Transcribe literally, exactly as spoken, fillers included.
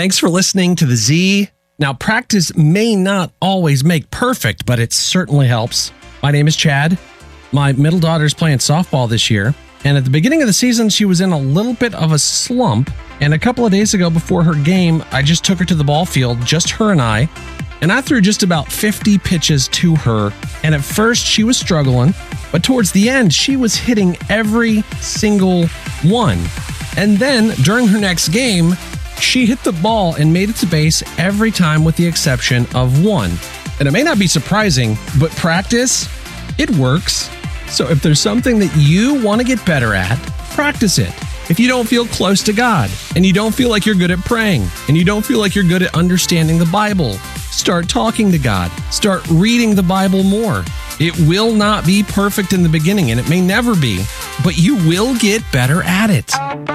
Thanks for listening to The Z. Now, practice may not always make perfect, but it certainly helps. My name is Chad. My middle daughter's playing softball this year, and at the beginning of the season, she was in a little bit of a slump, and a couple of days ago before her game, I just took her to the ball field, just her and I, and I threw just about fifty pitches to her, and at first she was struggling, but towards the end, she was hitting every single one. And then, during her next game, she hit the ball and made it to base every time with the exception of one. And it may not be surprising, but practice, it works. So if there's something that you want to get better at, practice it. If you don't feel close to God, and you don't feel like you're good at praying, and you don't feel like you're good at understanding the Bible, start talking to God. Start reading the Bible more. It will not be perfect in the beginning, and it may never be, but you will get better at it.